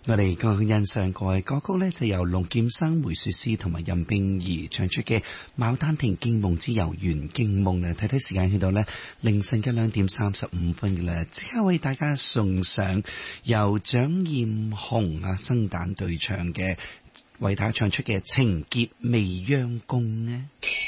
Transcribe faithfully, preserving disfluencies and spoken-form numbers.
我哋剛剛欣賞過嘅歌曲呢，就由龍劍生、梅雪詩同埋任冰兒唱出嘅《牡丹亭驚夢之遊園驚夢》啦。睇睇時間去到呢，凌晨嘅兩點三十五分嘅啦，即刻為大家送上由蔣艷紅啊生旦對唱嘅，為大家唱出嘅《情劫未央宮》呢。